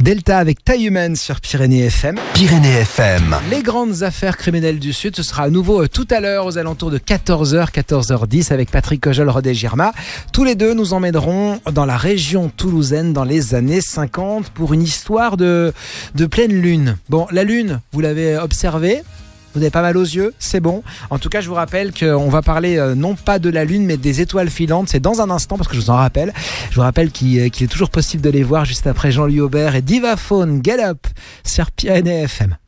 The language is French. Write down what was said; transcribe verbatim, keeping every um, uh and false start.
Delta avec Taille Humaine sur Pyrénées F M. Pyrénées F M. Les grandes affaires criminelles du Sud, ce sera à nouveau tout à l'heure aux alentours de quatorze heures, quatorze heures dix avec Patrick Cojol, Rodé Girma. Tous les deux nous emmèneront dans la région toulousaine dans les années cinquante pour une histoire de, de pleine lune. Bon, la lune, vous l'avez observée? Vous avez pas mal aux yeux, c'est bon. En tout cas, je vous rappelle qu'on va parler euh, non pas de la Lune, mais des étoiles filantes. C'est dans un instant, parce que je vous en rappelle. Je vous rappelle qu'il, euh, qu'il est toujours possible de les voir juste après Jean-Louis Aubert et Divaphone, Get Up sur Pyrénées F M.